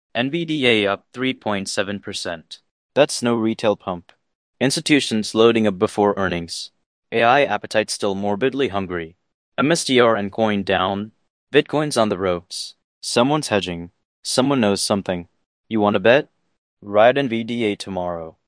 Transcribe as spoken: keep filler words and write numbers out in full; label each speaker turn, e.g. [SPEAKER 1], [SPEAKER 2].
[SPEAKER 1] N V D A up three point seven percent. That's no retail pump. Institutions loading up before earnings. A I appetite still morbidly hungry. M S T R and coin down. Bitcoin's on the ropes. Someone's hedging. Someone knows something. You want to bet? Ride N V D A tomorrow.